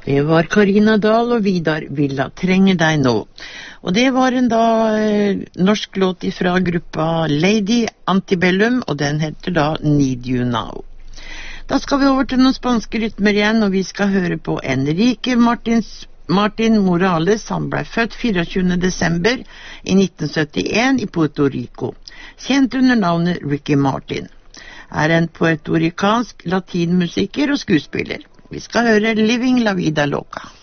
Det var Karina Dahl og Vidar Villa, trenger deg nå. Og det var en norsk låt fra gruppa Lady Antebellum, og den heter da Need You Now. Da skal vi over til noen spanske rytmer igjen, og vi skal høre på Enrique Martin Morales. Han ble født 24. desember i 1971 i Puerto Rico, kjent under navnet Ricky Martin. En puertoricansk latinmusiker og skuespiller. Vi skal høre Living la Vida Loca.